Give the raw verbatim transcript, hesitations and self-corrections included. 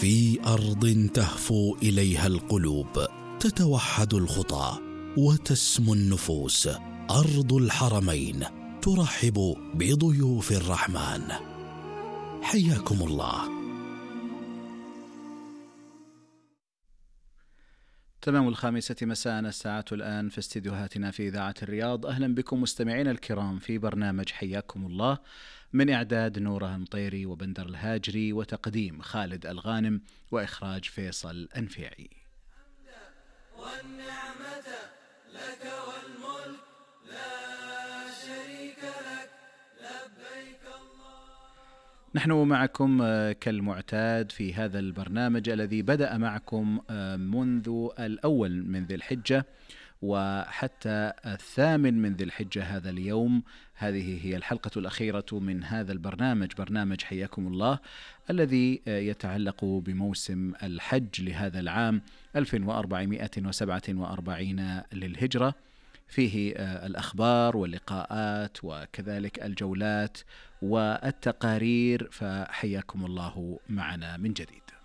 في أرض تهفو إليها القلوب، تتوحد الخطى وتسمو النفوس. أرض الحرمين ترحب بضيوف الرحمن. حياكم الله. تمام الخامسة مساء، الساعة الآن في استديوهاتنا في إذاعة الرياض. أهلا بكم مستمعين الكرام في برنامج حياكم الله، من إعداد نوره مطيري وبندر الهاجري، وتقديم خالد الغانم، وإخراج فيصل أنفيعي. والنعمة لك والملك لا شريك لك، لبيك الله. نحن معكم كالمعتاد في هذا البرنامج الذي بدأ معكم منذ الأول من ذي الحجة وحتى الثامن من ذي الحجة هذا اليوم. هذه هي الحلقة الأخيرة من هذا البرنامج، برنامج حياكم الله، الذي يتعلق بموسم الحج لهذا العام ألف وأربعمائة وسبعة وأربعين للهجرة. فيه الأخبار واللقاءات وكذلك الجولات والتقارير، فحياكم الله معنا من جديد.